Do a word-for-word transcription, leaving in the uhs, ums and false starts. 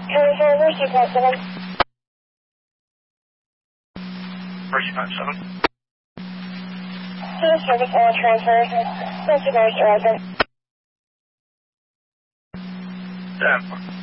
Transfer, where's two five seven? Where's two five seven? Field service on transfer. Thank you, guys. You're welcome. ten.